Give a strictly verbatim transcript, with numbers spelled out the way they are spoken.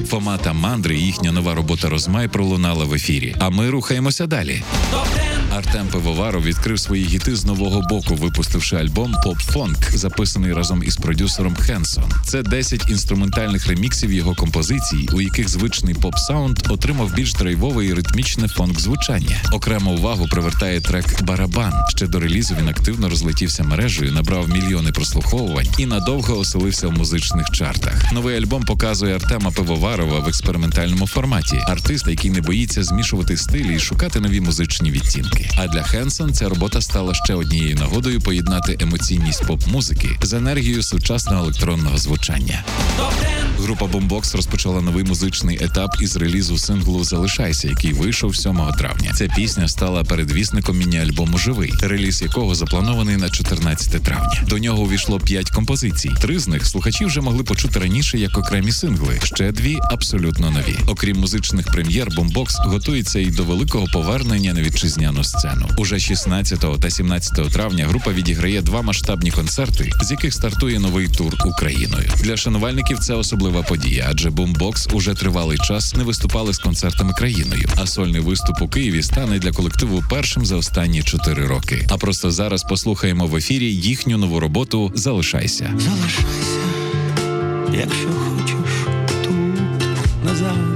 Фома та Мандри, їхня нова робота «Розмай» пролунала в ефірі. А ми рухаємося далі. Артем Пивоваров відкрив свої гіти з нового боку, випустивши альбом «Поп-фонк», записаний разом із продюсером Хенсон. Це десять інструментальних реміксів його композицій, у яких звичний поп-саунд отримав більш драйвове і ритмічне фонк-звучання. Окрему увагу привертає трек «Барабан». Ще до релізу він активно розлетівся мережею, набрав мільйони прослуховувань і надовго оселився в музичних чартах. Новий альбом показує Артема Пивоварова в експериментальному форматі. Артиста, який не боїться змішувати стилі і шукати нові музичні відтінки. А для Хенсон ця робота стала ще однією нагодою поєднати емоційність поп-музики з енергією сучасного електронного звучання. Група Boombox розпочала новий музичний етап із релізу синглу «Залишайся», який вийшов сьомого травня. Ця пісня стала передвісником міні-альбому «Живий», реліз якого запланований на чотирнадцяте травня. До нього увійшло п'ять композицій. Три з них слухачі вже могли почути раніше як окремі сингли. Ще дві абсолютно нові. Окрім музичних прем'єр, Boombox готується і до великого повернення на вітчизняну сцену. Уже шістнадцятого та сімнадцятого травня група відіграє два масштабні концерти, з яких стартує новий тур Україною. Для шанувальників це особлива подія, адже Boombox уже тривалий час не виступали з концертами країною, а сольний виступ у Києві стане для колективу першим за останні чотири роки. А просто зараз послухаємо в ефірі їхню нову роботу «Залишайся». Залишайся, якщо хочеш, тут назавжди.